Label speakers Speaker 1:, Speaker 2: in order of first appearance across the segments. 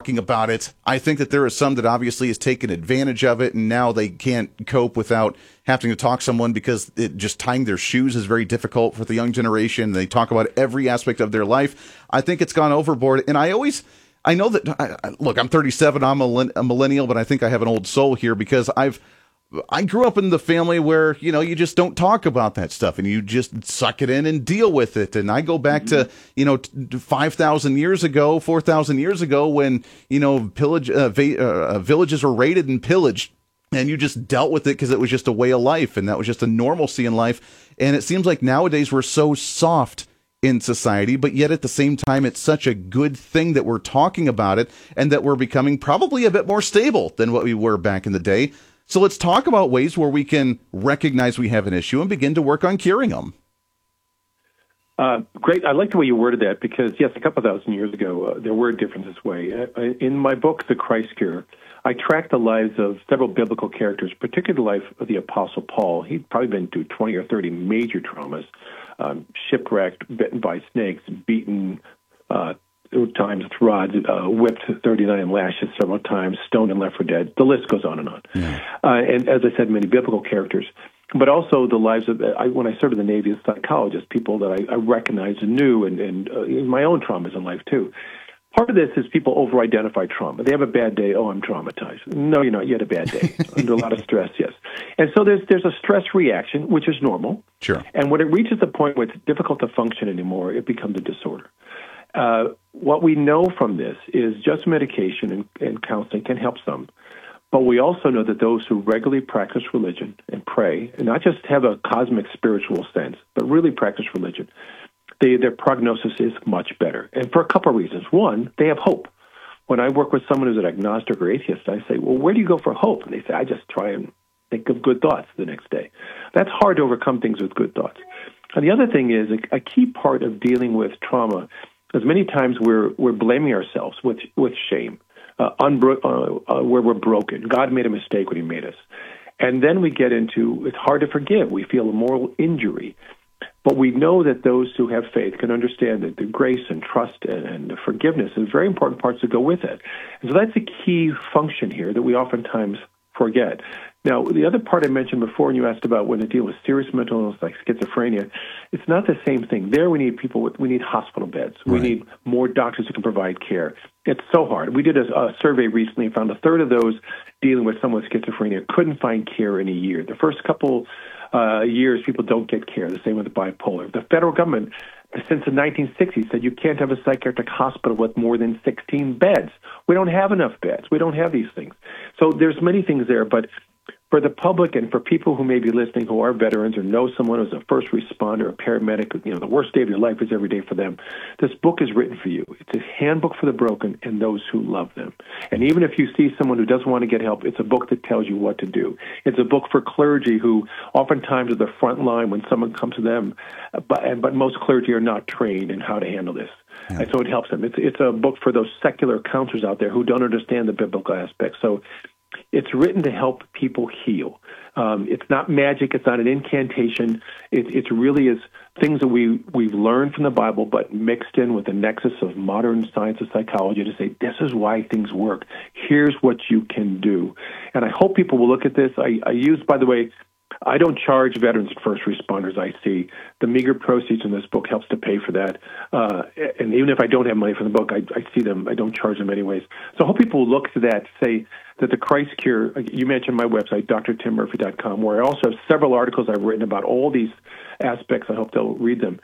Speaker 1: talking about it. I think that there is some that obviously has taken advantage of it, and now they can't cope without having to talk to someone because just tying their shoes is very difficult for the young generation. They talk about every aspect of their life. I think it's gone overboard, and I know that, look, I'm 37, I'm a millennial, but I think I have an old soul here because I grew up in the family where, you just don't talk about that stuff and you just suck it in and deal with it. And I go back to, 5,000 years ago, 4,000 years ago when, villages were raided and pillaged and you just dealt with it because it was just a way of life and that was just a normalcy in life. And it seems like nowadays we're so soft in society, but yet at the same time, it's such a good thing that we're talking about it and that we're becoming probably a bit more stable than what we were back in the day. So let's talk about ways where we can recognize we have an issue and begin to work on curing them.
Speaker 2: Great. I like the way you worded that because, yes, a couple thousand years ago, there were differences this way. In my book, The Christ Cure, I tracked the lives of several biblical characters, particularly the life of the Apostle Paul. He'd probably been through 20 or 30 major traumas, shipwrecked, bitten by snakes, beaten times with rods, whipped 39 lashes several times, stoned and left for dead. The list goes on and on. Yeah. And as I said, many biblical characters, but also the lives of, when I served in the Navy as a psychologist, people that I recognized and knew, and my own traumas in life too. Part of this is people over-identify trauma. They have a bad day. Oh, I'm traumatized. No, you're not. You had a bad day. Under a lot of stress, yes. And so there's a stress reaction, which is normal.
Speaker 1: Sure.
Speaker 2: And when it reaches the point where it's difficult to function anymore, it becomes a disorder. What we know from this is just medication and counseling can help some. But we also know that those who regularly practice religion and pray, and not just have a cosmic spiritual sense, but really practice religion, their prognosis is much better. And for a couple of reasons. One, they have hope. When I work with someone who's an agnostic or atheist, I say, well, where do you go for hope? And they say, I just try and think of good thoughts the next day. That's hard to overcome things with good thoughts. And the other thing is a key part of dealing with trauma is many times we're blaming ourselves with shame, where we're broken. God made a mistake when he made us. And then we get into, it's hard to forgive. We feel a moral injury. But we know that those who have faith can understand that the grace and trust and the forgiveness is very important parts that go with it. And so that's a key function here that we oftentimes forget. Now, the other part I mentioned before, and you asked about when they deal with serious mental illness like schizophrenia, it's not the same thing. There we need we need hospital beds. Right. We need more doctors who can provide care. It's so hard. We did a survey recently and found a third of those dealing with someone with schizophrenia couldn't find care in a year. The first couple years, people don't get care. The same with bipolar. The federal government, since the 1960s, said you can't have a psychiatric hospital with more than 16 beds. We don't have enough beds. We don't have these things. So there's many things there, but for the public and for people who may be listening who are veterans or know someone who's a first responder, a paramedic, the worst day of your life is every day for them, this book is written for you. It's a handbook for the broken and those who love them. And even if you see someone who doesn't want to get help, it's a book that tells you what to do. It's a book for clergy who oftentimes are the front line when someone comes to them, but most clergy are not trained in how to handle this. Yeah. And so it helps them. It's a book for those secular counselors out there who don't understand the biblical aspects. So it's written to help people heal. It's not magic. It's not an incantation. It really is things that we've learned from the Bible, but mixed in with the nexus of modern science and psychology to say, this is why things work. Here's what you can do. And I hope people will look at this. I use, by the way, I don't charge veterans and first responders. I see the meager proceeds in this book helps to pay for that. And even if I don't have money for the book, I see them. I don't charge them anyways. So I hope people will look to that, say that the Christ Cure, you mentioned my website, drtimmurphy.com, where I also have several articles I've written about all these aspects. I hope they'll read them.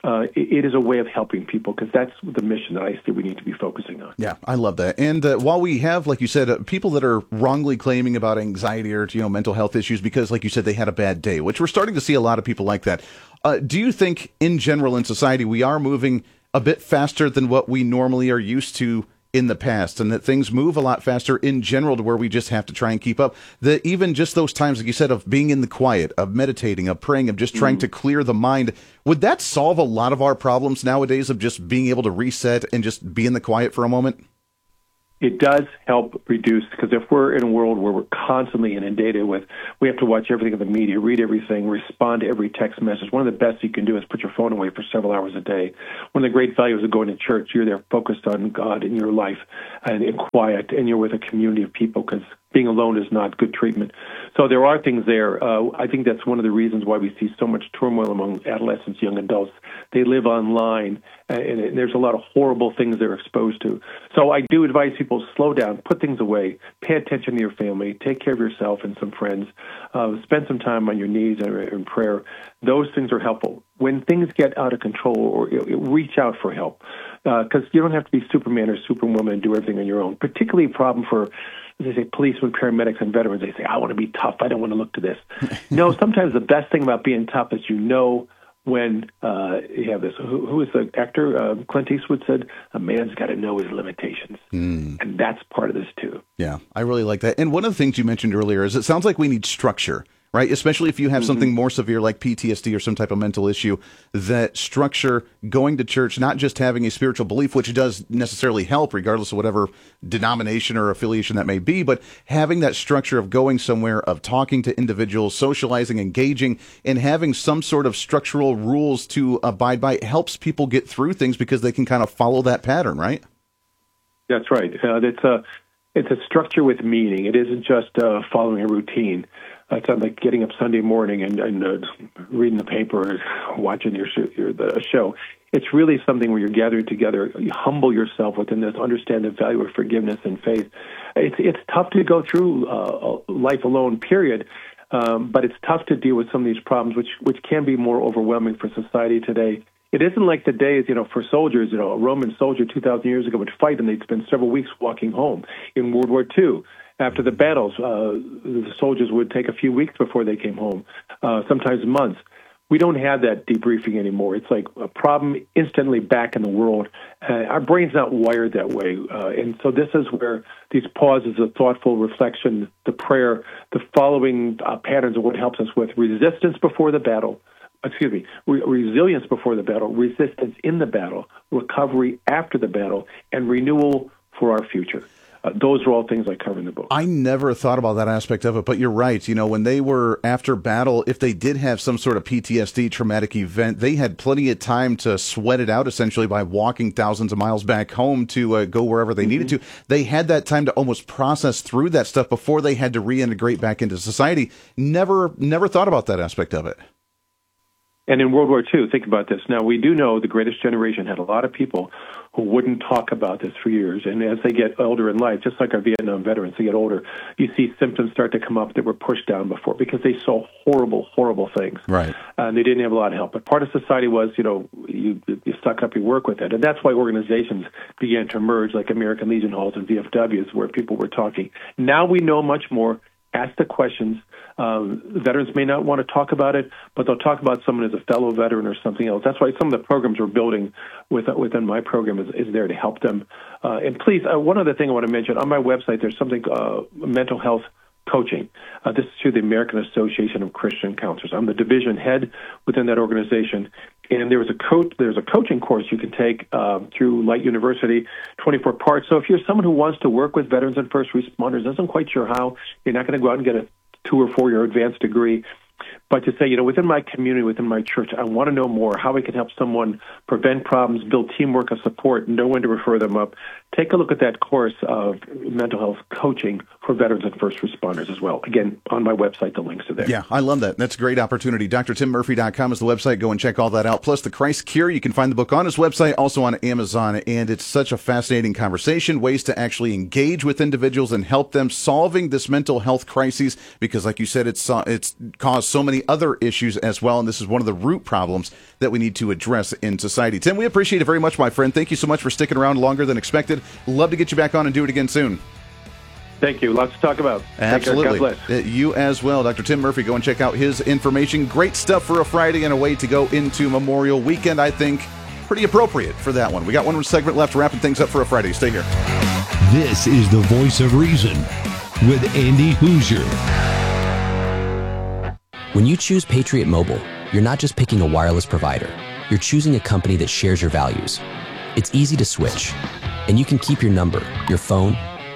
Speaker 2: It is a way of helping people because that's the mission that I see we need to be focusing on.
Speaker 1: Yeah, I love that. And while we have, like you said, people that are wrongly claiming about anxiety or mental health issues because, like you said, they had a bad day, which we're starting to see a lot of people like that. Do you think, in general, in society, we are moving a bit faster than what we normally are used to in the past, and that things move a lot faster in general to where we just have to try and keep up? That even just those times, like you said, of being in the quiet, of meditating, of praying, of just trying to clear the mind, would that solve a lot of our problems nowadays of just being able to reset and just be in the quiet for a moment?
Speaker 2: it does help reduce, because if we're in a world where we're constantly inundated with, we have to watch everything in the media, read everything, respond to every text message. One of the best you can do is put your phone away for several hours a day. One of the great values of going to church, you're there focused on God in your life and in quiet, and you're with a community of people, because being alone is not good treatment. So there are things there. I think that's one of the reasons why we see so much turmoil among adolescents, young adults. They live online, and there's a lot of horrible things they're exposed to. So I do advise people, slow down, put things away, pay attention to your family, take care of yourself and some friends, spend some time on your knees and in prayer. Those things are helpful. When things get out of control, or reach out for help, because you don't have to be Superman or Superwoman and do everything on your own. Particularly a problem for, as they say, policemen, paramedics, and veterans. They say, I want to be tough. I don't want to look to this. No, sometimes the best thing about being tough is when you have this. Who is the actor? Clint Eastwood said, a man's got to know his limitations. And that's part of this, too.
Speaker 1: Yeah, I really like that. And one of the things you mentioned earlier is it sounds like we need structure, right? Especially if you have something more severe like PTSD or some type of mental issue, that structure, going to church, not just having a spiritual belief, which does necessarily help regardless of whatever denomination or affiliation that may be, but having that structure of going somewhere, of talking to individuals, socializing, engaging, and having some sort of structural rules to abide by helps people get through things because they can kind of follow that pattern, right?
Speaker 2: That's right. It's a structure with meaning. It isn't just following a routine. It's not like getting up Sunday morning and reading the paper or watching the show. It's really something where you're gathering together. You humble yourself within this, understand the value of forgiveness and faith. It's tough to go through life alone, period. But it's tough to deal with some of these problems, which can be more overwhelming for society today. It isn't like the days, for soldiers, a Roman soldier 2,000 years ago would fight and they'd spend several weeks walking home. In World War II, after the battles, the soldiers would take a few weeks before they came home, sometimes months. We don't have that debriefing anymore. It's like a problem instantly back in the world. Our brain's not wired that way. And so this is where these pauses of thoughtful reflection, the prayer, the following patterns of what helps us with resistance before the battle, resilience before the battle, resistance in the battle, recovery after the battle, and renewal for our future. Those are all things I cover in the book.
Speaker 1: I never thought about that aspect of it, but you're right. When they were after battle, if they did have some sort of PTSD, traumatic event, they had plenty of time to sweat it out, essentially, by walking thousands of miles back home to go wherever they needed to. They had that time to almost process through that stuff before they had to reintegrate back into society. Never thought about that aspect of it.
Speaker 2: And in World War II, think about this. Now, we do know the Greatest Generation had a lot of people who wouldn't talk about this for years. And as they get older in life, just like our Vietnam veterans, they get older, you see symptoms start to come up that were pushed down before because they saw horrible, horrible things.
Speaker 1: Right.
Speaker 2: And they didn't have a lot of help. But part of society was, you suck up your work with it. And that's why organizations began to emerge, like American Legion Halls and VFWs, where people were talking. Now we know much more. Ask the questions. Veterans may not want to talk about it, but they'll talk about someone as a fellow veteran or something else. That's why some of the programs we're building within my program is there to help them. And please, one other thing I want to mention, on my website, there's something, mental health coaching. This is through the American Association of Christian Counselors. I'm the division head within that organization. And there's a coaching course you can take through Light University, 24 parts. So if you're someone who wants to work with veterans and first responders, isn't quite sure how, you're not going to go out and get a 2 or 4 year advanced degree, but to say, within my community, within my church, I want to know more, how we can help someone prevent problems, build teamwork of support, know when to refer them up. Take a look at that course of mental health coaching for veterans and first responders as well. Again, on my website, the links are there.
Speaker 1: Yeah, I love that. That's a great opportunity. DrTimMurphy.com is the website. Go and check all that out. Plus, The Christ Cure, you can find the book on his website, also on Amazon. And it's such a fascinating conversation, ways to actually engage with individuals and help them solving this mental health crises, because like you said, it's caused so many other issues as well. And this is one of the root problems that we need to address in society. Tim, we appreciate it very much, my friend. Thank you so much for sticking around longer than expected. Love to get you back on and do it again soon.
Speaker 2: Thank you. Lots to talk about.
Speaker 1: Absolutely.
Speaker 2: God bless.
Speaker 1: You as well. Dr. Tim Murphy, go and check out his information. Great stuff for a Friday and a way to go into Memorial Weekend, I think. Pretty appropriate for that one. We got one more segment left, wrapping things up for a Friday. Stay here.
Speaker 3: This is the Voice of Reason with Andy Hoosier.
Speaker 4: When you choose Patriot Mobile, you're not just picking a wireless provider. You're choosing a company that shares your values. It's easy to switch, and you can keep your number, your phone,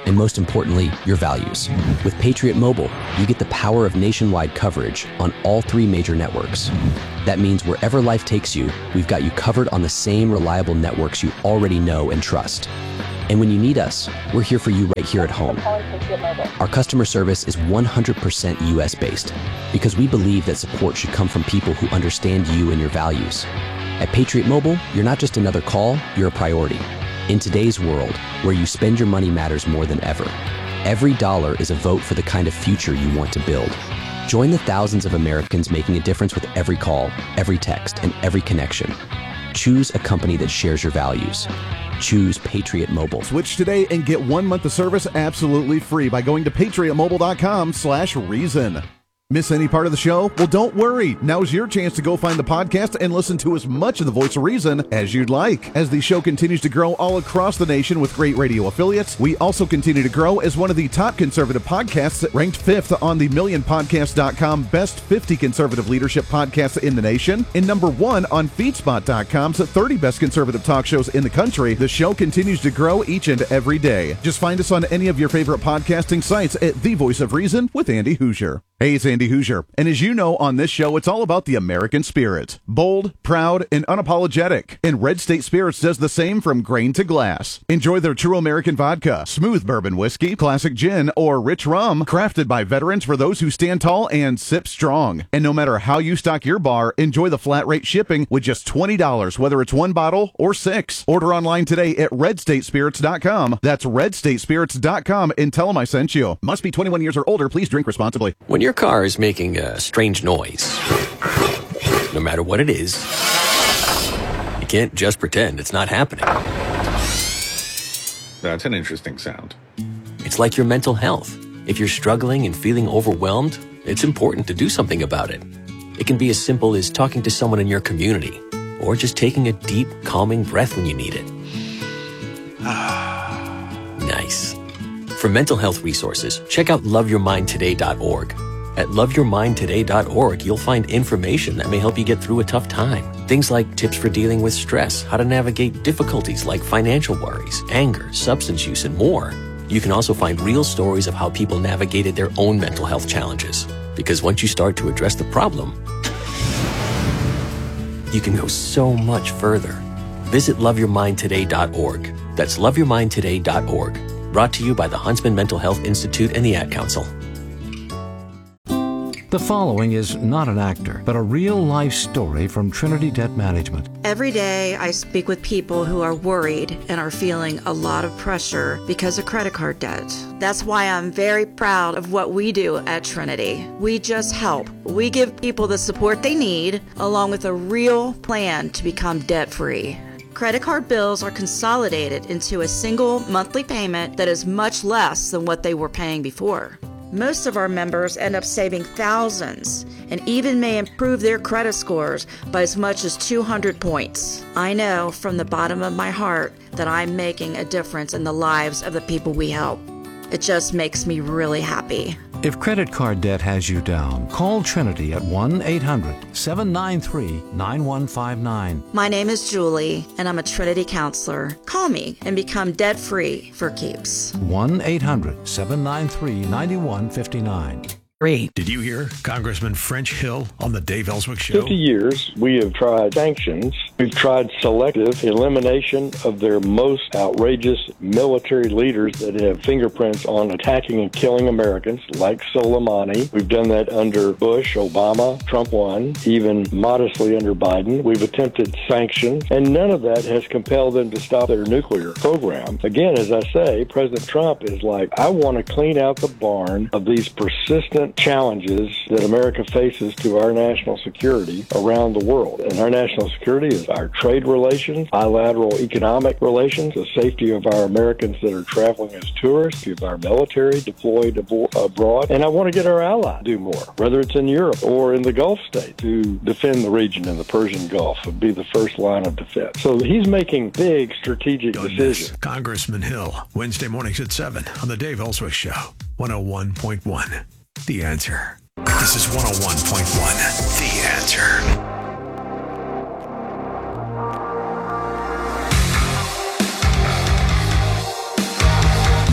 Speaker 4: and most importantly, your values. With Patriot Mobile, you get the power of nationwide coverage on all 3 major networks. That means wherever life takes you, we've got you covered on the same reliable networks you already know and trust. And when you need us, we're here for you right here at home. Our customer service is 100% US-based because we believe that support should come from people who understand you and your values. At Patriot Mobile, you're not just another call, you're a priority. In today's world, where you spend your money matters more than ever. Every dollar is a vote for the kind of future you want to build. Join the thousands of Americans making a difference with every call, every text, and every connection. Choose a company that shares your values. Choose Patriot Mobile.
Speaker 5: Switch today and get 1 month of service absolutely free by going to patriotmobile.com/reason. Miss any part of the show? Well, don't worry. Now's your chance to go find the podcast and listen to as much of the Voice of Reason as you'd like. As the show continues to grow all across the nation with great radio affiliates, we also continue to grow as one of the top conservative podcasts, ranked 5th on the MillionPodcast.com Best 50 Conservative Leadership Podcasts in the nation, and number 1 on FeedSpot.com's 30 Best Conservative Talk Shows in the country. The show continues to grow each and every day. Just find us on any of your favorite podcasting sites at The Voice of Reason with Andy Hoosier. Hey, it's Andy Hoosier, and as you know, on this show, it's all about the American spirit. Bold, proud, and unapologetic. And Red State Spirits does the same from grain to glass. Enjoy their true American vodka, smooth bourbon whiskey, classic gin, or rich rum, crafted by veterans for those who stand tall and sip strong. And no matter how you stock your bar, enjoy the flat rate shipping with just $20, whether it's 1 bottle or 6. Order online today at redstatespirits.com. That's redstatespirits.com, and tell them I sent you. Must be 21 years or older. Please drink responsibly.
Speaker 6: When your car is making a strange noise, no matter what it is, you can't just pretend it's not happening.
Speaker 7: That's an interesting sound.
Speaker 6: It's like your mental health. If you're struggling and feeling overwhelmed, it's important to do something about it. It can be as simple as talking to someone in your community, or just taking a deep, calming breath when you need it. Nice. For mental health resources, check out loveyourmindtoday.org. At loveyourmindtoday.org, you'll find information that may help you get through a tough time. Things like tips for dealing with stress, how to navigate difficulties like financial worries, anger, substance use, and more. You can also find real stories of how people navigated their own mental health challenges. Because once you start to address the problem, you can go so much further. Visit loveyourmindtoday.org. That's loveyourmindtoday.org. Brought to you by the Huntsman Mental Health Institute and the Ad Council.
Speaker 8: The following is not an actor, but a real-life story from Trinity Debt Management.
Speaker 9: Every day I speak with people who are worried and are feeling a lot of pressure because of credit card debt. That's why I'm very proud of what we do at Trinity. We just help. We give people the support they need, along with a real plan to become debt-free. Credit card bills are consolidated into a single monthly payment that is much less than what they were paying before. Most of our members end up saving thousands and even may improve their credit scores by as much as 200 points. I know from the bottom of my heart that I'm making a difference in the lives of the people we help. It just makes me really happy.
Speaker 8: If credit card debt has you down, call Trinity at 1-800-793-9159.
Speaker 9: My name is Julie, and I'm a Trinity counselor. Call me and become debt-free for keeps.
Speaker 8: 1-800-793-9159.
Speaker 10: Did you hear Congressman French Hill on the Dave Ellswick Show?
Speaker 11: 50 years, we have tried sanctions. We've tried selective elimination of their most outrageous military leaders that have fingerprints on attacking and killing Americans, like Soleimani. We've done that under Bush, Obama, Trump 1, even modestly under Biden. We've attempted sanctions, and none of that has compelled them to stop their nuclear program. Again, as I say, President Trump is like, I want to clean out the barn of these persistent challenges that America faces to our national security around the world. And our national security is our trade relations, bilateral economic relations, the safety of our Americans that are traveling as tourists, of our military deployed abroad. And I want to get our allies to do more, whether it's in Europe or in the Gulf states, to defend the region in the Persian Gulf would be the first line of defense. So he's making big strategic decisions.
Speaker 10: Congressman Hill, Wednesday mornings at 7 on the Dave Ellswick Show, 101.1. The Answer. This is 101.1. The Answer.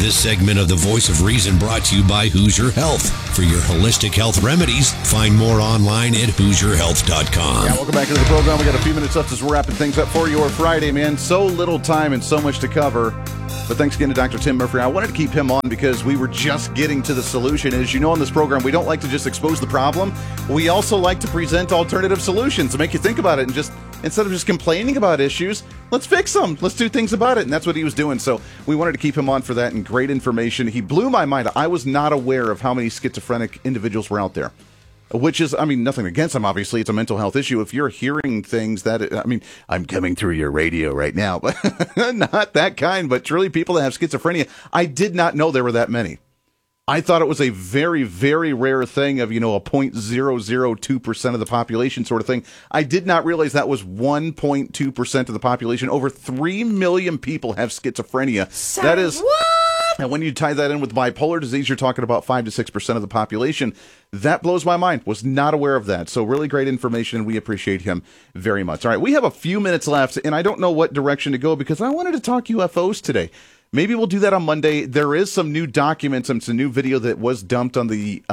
Speaker 3: This segment of the Voice of Reason brought to you by Hoosier Health. For your holistic health remedies, find more online at HoosierHealth.com.
Speaker 1: Yeah, welcome back into the program. We got a few minutes left as we're wrapping things up for your Friday, man. So little time and so much to cover. But thanks again to Dr. Tim Murphy. I wanted to keep him on because we were just getting to the solution. As you know, on this program, we don't like to just expose the problem. We also like to present alternative solutions to make you think about it and just, instead of just complaining about issues, let's fix them. Let's do things about it. And that's what he was doing. So we wanted to keep him on for that, and great information. He blew my mind. I was not aware of how many schizophrenic individuals were out there. Which is, I mean, nothing against them, obviously. It's a mental health issue. If you're hearing things that, I mean, I'm coming through your radio right now, but not that kind, but truly people that have schizophrenia. I did not know there were that many. I thought it was a very, very rare thing of, a 0.002% of the population sort of thing. I did not realize that was 1.2% of the population. Over 3 million people have schizophrenia.
Speaker 9: Say
Speaker 1: that is
Speaker 9: what?
Speaker 1: And when you tie that in with bipolar disease, you're talking about 5 to 6% of the population. That blows my mind. Was not aware of that. So really great information, and we appreciate him very much. All right, we have a few minutes left, and I don't know what direction to go because I wanted to talk UFOs today. Maybe we'll do that on Monday. There is some new documents and some new video that was dumped on the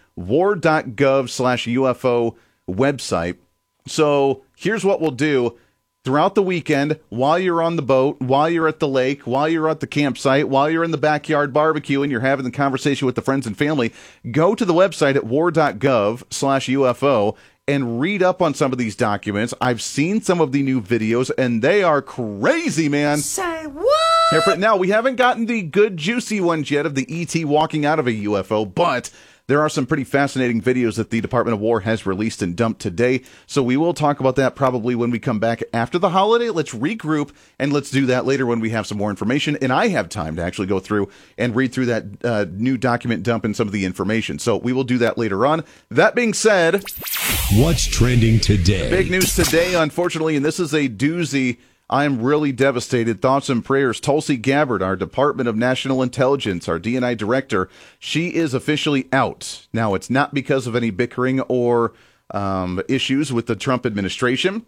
Speaker 1: war.gov/UFO website. So here's what we'll do. Throughout the weekend, while you're on the boat, while you're at the lake, while you're at the campsite, while you're in the backyard barbecue and you're having the conversation with the friends and family, go to the website at war.gov/UFO and read up on some of these documents. I've seen some of the new videos, and they are crazy, man.
Speaker 9: Say what?
Speaker 1: Now, we haven't gotten the good, juicy ones yet of the ET walking out of a UFO, but there are some pretty fascinating videos that the Department of War has released and dumped today. So we will talk about that probably when we come back after the holiday. Let's regroup, and let's do that later when we have some more information. And I have time to actually go through and read through that new document dump and some of the information. So we will do that later on. That being said,
Speaker 3: what's trending today?
Speaker 1: Big news today, unfortunately, and this is a doozy. I am really devastated. Thoughts and prayers. Tulsi Gabbard, our Department of National Intelligence, our DNI director, she is officially out. Now, it's not because of any bickering or issues with the Trump administration.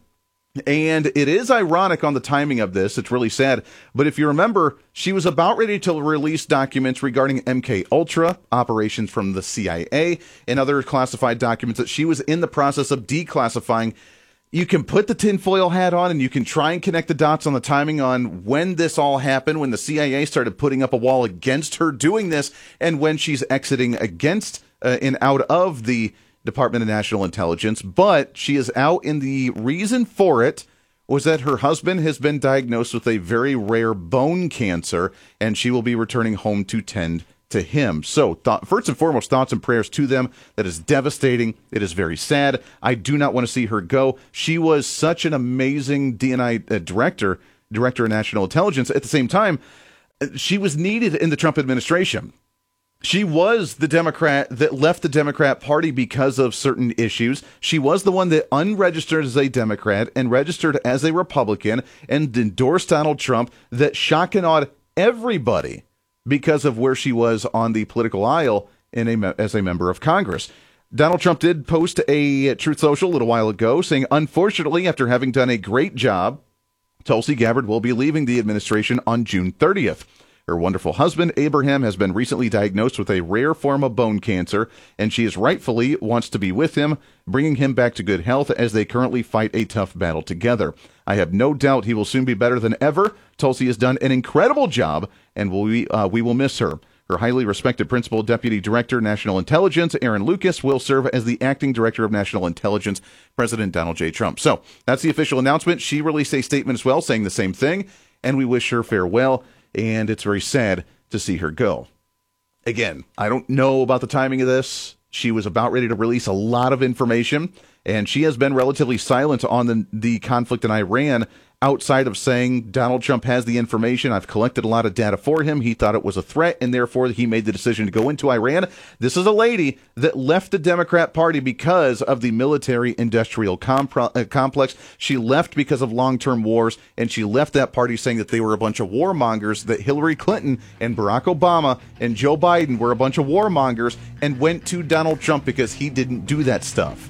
Speaker 1: And it is ironic on the timing of this. It's really sad. But if you remember, she was about ready to release documents regarding MK Ultra, operations from the CIA, and other classified documents that she was in the process of declassifying. You can put the tinfoil hat on and you can try and connect the dots on the timing on when this all happened, when the CIA started putting up a wall against her doing this, and when she's exiting against and out of the Department of National Intelligence. But she is out, and the reason for it was that her husband has been diagnosed with a very rare bone cancer, and she will be returning home to tend to him. So first and foremost, thoughts and prayers to them. That is devastating. It is very sad. I do not want to see her go. She was such an amazing DNI director of national intelligence. At the same time, she was needed in the Trump administration. She was the Democrat that left the Democrat Party because of certain issues. She was the one that unregistered as a Democrat and registered as a Republican and endorsed Donald Trump, that shock and awed everybody because of where she was on the political aisle as a member of Congress. Donald Trump did post a Truth Social a little while ago saying, unfortunately, after having done a great job, Tulsi Gabbard will be leaving the administration on June 30th. Her wonderful husband, Abraham, has been recently diagnosed with a rare form of bone cancer, and she rightfully wants to be with him, bringing him back to good health as they currently fight a tough battle together. I have no doubt he will soon be better than ever. Tulsi has done an incredible job, and we will miss her. Her highly respected Principal Deputy Director, National Intelligence, Aaron Lucas, will serve as the Acting Director of National Intelligence, President Donald J. Trump. So that's the official announcement. She released a statement as well saying the same thing, and we wish her farewell, and it's very sad to see her go. Again, I don't know about the timing of this. She was about ready to release a lot of information, and she has been relatively silent on the conflict in Iran, outside of saying Donald Trump has the information. I've collected a lot of data for him. He thought it was a threat, and therefore he made the decision to go into Iran. This is a lady that left the Democrat Party because of the military-industrial complex. She left because of long-term wars, and she left that party saying that they were a bunch of warmongers, that Hillary Clinton and Barack Obama and Joe Biden were a bunch of warmongers, and went to Donald Trump because he didn't do that stuff.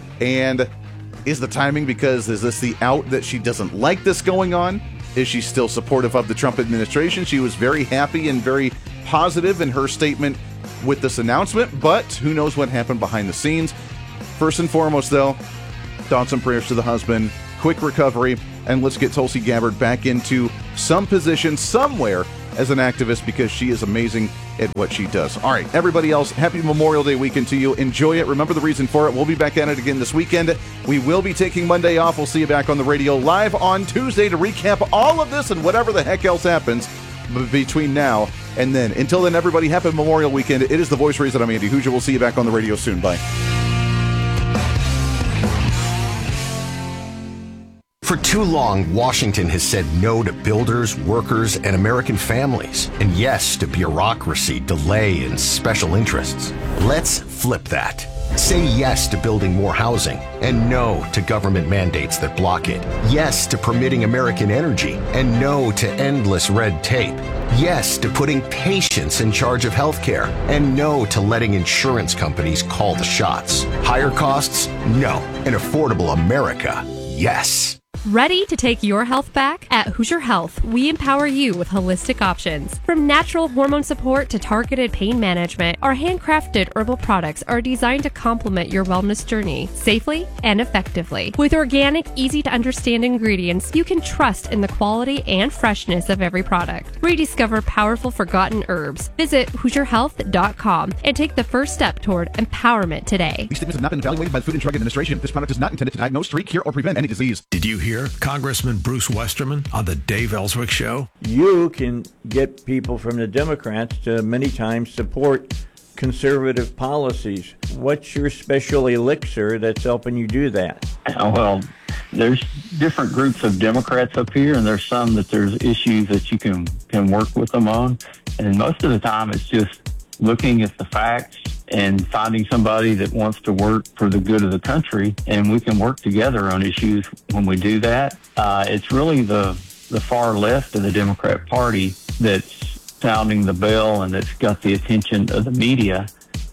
Speaker 1: And is the timing because is this the out that she doesn't like this going on? Is she still supportive of the Trump administration? She was very happy and very positive in her statement with this announcement, but who knows what happened behind the scenes. First and foremost, though, thoughts and prayers to the husband, quick recovery, and let's get Tulsi Gabbard back into some position somewhere as an activist, because she is amazing at what she does. All right, everybody else, happy Memorial Day weekend to you. Enjoy it. Remember the reason for it. We'll be back at it again this weekend. We will be taking Monday off. We'll see you back on the radio live on Tuesday to recap all of this and whatever the heck else happens between now and then. Until then, everybody, happy Memorial Weekend. It is The Voice Reason. I'm Andy Hooser. We'll see you back on the radio soon. Bye.
Speaker 7: For too long, Washington has said no to builders, workers, and American families, and yes to bureaucracy, delay, and special interests. Let's flip that. Say yes to building more housing, and no to government mandates that block it. Yes to permitting American energy, and no to endless red tape. Yes to putting patients in charge of healthcare, and no to letting insurance companies call the shots. Higher costs? No. An affordable America? Yes.
Speaker 12: Ready to take your health back? At Hoosier Health, we empower you with holistic options. From natural hormone support to targeted pain management, our handcrafted herbal products are designed to complement your wellness journey safely and effectively. With organic, easy-to-understand ingredients, you can trust in the quality and freshness of every product. Rediscover powerful forgotten herbs. Visit HoosierHealth.com and take the first step toward empowerment today.
Speaker 5: These statements have not been evaluated by the Food and Drug Administration. This product is not intended to diagnose, treat, cure, or prevent any disease.
Speaker 10: Did you hear Congressman Bruce Westerman on the Dave Ellswick Show?
Speaker 13: You can get people from the Democrats to many times support conservative policies. What's your special elixir that's helping you do that?
Speaker 14: Well, there's different groups of Democrats up here, and there's some that there's issues that you can work with them on. And most of the time it's just looking at the facts and finding somebody that wants to work for the good of the country, and we can work together on issues when we do that. It's really the far left of the Democrat Party that's sounding the bell and that's got the attention of the media.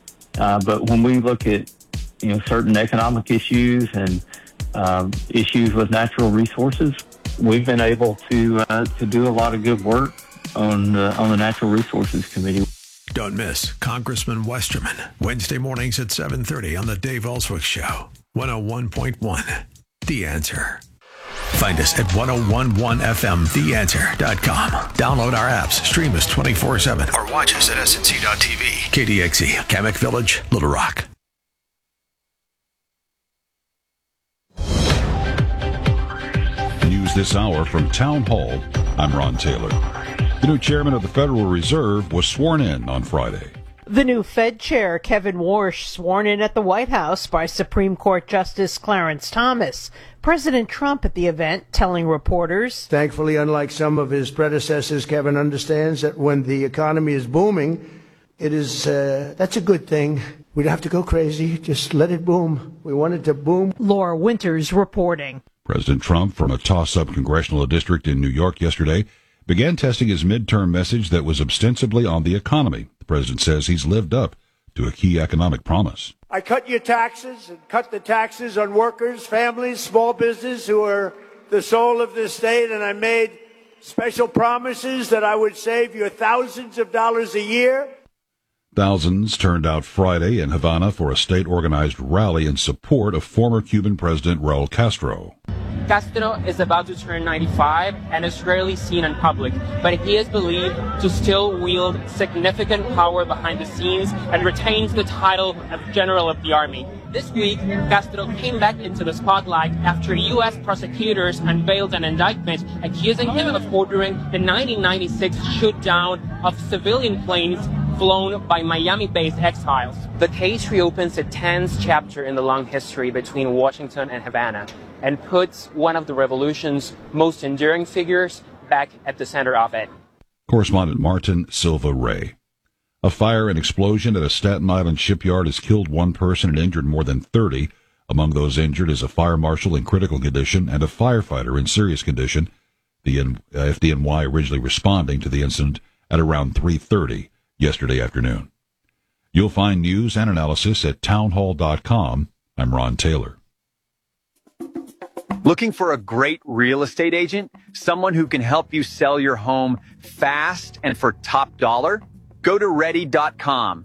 Speaker 14: But when we look at certain economic issues and issues with natural resources, we've been able to do a lot of good work on the Natural Resources Committee.
Speaker 10: Don't miss Congressman Westerman, Wednesday mornings at 7:30 on the Dave Ellswick Show, 101.1 The Answer. Find us at 1011fmtheanswer.com. Download our apps, stream us 24/7, or watch us at snc.tv. KDXE, Kamek Village, Little Rock.
Speaker 15: News this hour from Town Hall. I'm Ron Taylor. The new chairman of the Federal Reserve was sworn in on Friday.
Speaker 16: The new Fed chair, Kevin Warsh, sworn in at the White House by Supreme Court Justice Clarence Thomas. President Trump at the event telling reporters,
Speaker 17: "Thankfully, unlike some of his predecessors, Kevin understands that when the economy is booming, that's a good thing. We don't have to go crazy. Just let it boom. We want it to boom."
Speaker 16: Laura Winters reporting.
Speaker 15: President Trump, from a toss-up congressional district in New York yesterday, began testing his midterm message that was ostensibly on the economy. The president says he's lived up to a key economic promise.
Speaker 17: "I cut your taxes and cut the taxes on workers, families, small business who are the soul of this state, and I made special promises that I would save you thousands of dollars a year."
Speaker 15: Thousands turned out Friday in Havana for a state-organized rally in support of former Cuban President Raul Castro.
Speaker 18: Castro is about to turn 95 and is rarely seen in public, but he is believed to still wield significant power behind the scenes and retains the title of General of the Army. This week, Castro came back into the spotlight after U.S. prosecutors unveiled an indictment accusing him of ordering the 1996 shoot-down of civilian planes flown by Miami-based exiles. The case reopens a tense chapter in the long history between Washington and Havana and puts one of the revolution's most enduring figures back at the center of it.
Speaker 15: Correspondent Martin Silva Ray. A fire and explosion at a Staten Island shipyard has killed one person and injured more than 30. Among those injured is a fire marshal in critical condition and a firefighter in serious condition. The FDNY originally responding to the incident at around 3:30 yesterday afternoon. You'll find news and analysis at townhall.com. I'm Ron Taylor.
Speaker 19: Looking for a great real estate agent? Someone who can help you sell your home fast and for top dollar? Go to ready.com,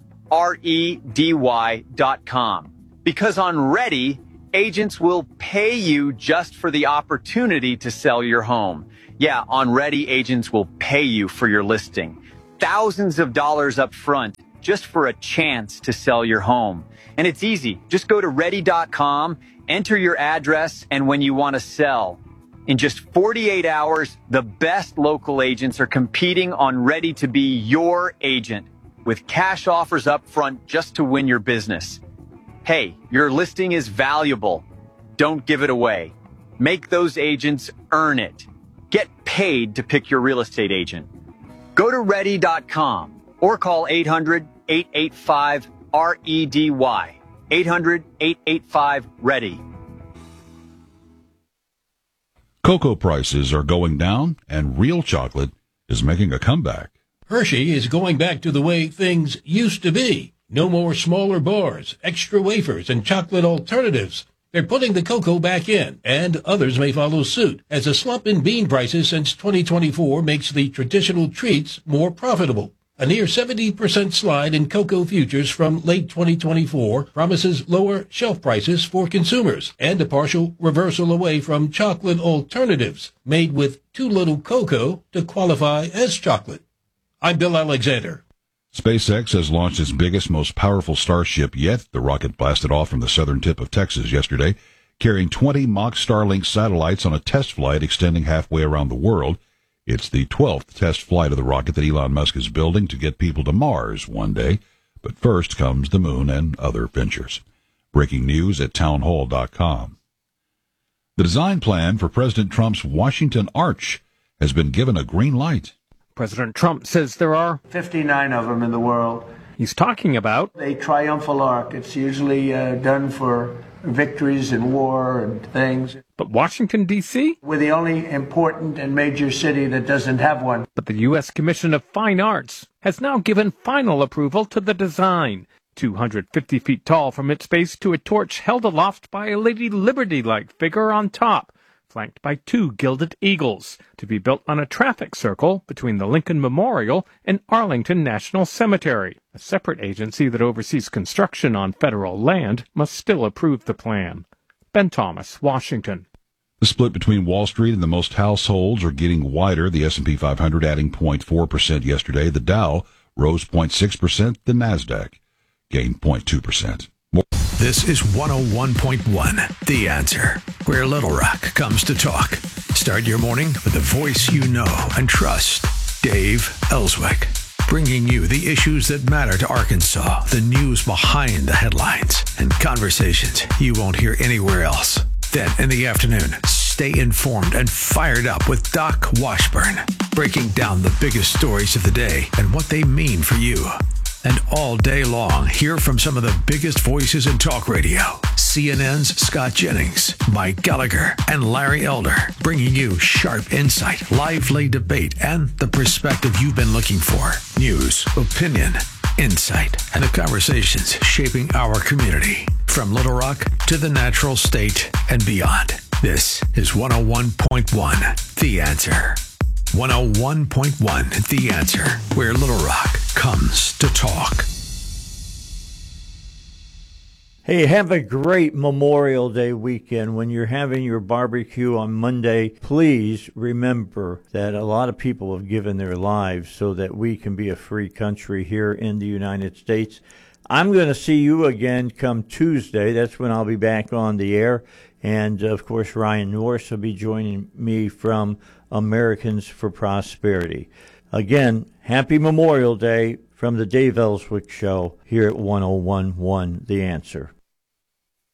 Speaker 19: REDY.com. Because on Ready, agents will pay you just for the opportunity to sell your home. Yeah, on Ready, agents will pay you for your listing. Thousands of dollars up front just for a chance to sell your home. And it's easy. Just go to ready.com, enter your address, and when you want to sell. In just 48 hours, the best local agents are competing on Ready to be your agent with cash offers up front just to win your business. Hey, your listing is valuable. Don't give it away. Make those agents earn it. Get paid to pick your real estate agent. Go to ready.com or call 800-885-REDY. 800-885-READY.
Speaker 15: Cocoa prices are going down, and real chocolate is making a comeback.
Speaker 20: Hershey is going back to the way things used to be. No more smaller bars, extra wafers, and chocolate alternatives. They're putting the cocoa back in, and others may follow suit, as a slump in bean prices since 2024 makes the traditional treats more profitable. A near 70% slide in cocoa futures from late 2024 promises lower shelf prices for consumers and a partial reversal away from chocolate alternatives made with too little cocoa to qualify as chocolate. I'm Bill Alexander.
Speaker 15: SpaceX has launched its biggest, most powerful Starship yet. The rocket blasted off from the southern tip of Texas yesterday, carrying 20 mock Starlink satellites on a test flight extending halfway around the world. It's the 12th test flight of the rocket that Elon Musk is building to get people to Mars one day. But first comes the moon and other ventures. Breaking news at townhall.com. The design plan for President Trump's Washington Arch has been given a green light.
Speaker 21: President Trump says there are
Speaker 17: 59 of them in the world.
Speaker 21: He's talking about
Speaker 17: A triumphal arc. It's usually done for victories in war and things.
Speaker 21: But Washington, D.C.?
Speaker 17: We're the only important and major city that doesn't have one.
Speaker 21: But the U.S. Commission of Fine Arts has now given final approval to the design. 250 feet tall from its base to a torch held aloft by a Lady Liberty-like figure on top, flanked by two gilded eagles, to be built on a traffic circle between the Lincoln Memorial and Arlington National Cemetery. A separate agency that oversees construction on federal land must still approve the plan. Ben Thomas, Washington.
Speaker 15: The split between Wall Street and the most households are getting wider. The S&P 500 adding 0.4% yesterday. The Dow rose 0.6%. The Nasdaq gained 0.2%.
Speaker 10: This is 101.1 The Answer, where Little Rock comes to talk. Start your morning with the voice you know and trust. Dave Ellswick, bringing you the issues that matter to Arkansas, the news behind the headlines, and conversations you won't hear anywhere else. Then in the afternoon, stay informed and fired up with Doc Washburn, breaking down the biggest stories of the day and what they mean for you. And all day long, hear from some of the biggest voices in talk radio. CNN's Scott Jennings, Mike Gallagher, and Larry Elder, bringing you sharp insight, lively debate, and the perspective you've been looking for. News, opinion, insight, and the conversations shaping our community. From Little Rock to the Natural State and beyond. This is 101.1 The Answer. 101.1 The Answer, where Little Rock comes to talk.
Speaker 13: Hey, have a great Memorial Day weekend. When you're having your barbecue on Monday, please remember that a lot of people have given their lives so that we can be a free country here in the United States. I'm going to see you again come Tuesday. That's when I'll be back on the air. And, of course, Ryan Norris will be joining me from Americans for Prosperity. Again, happy Memorial Day from the Dave Ellswick Show here at 101.1 The Answer.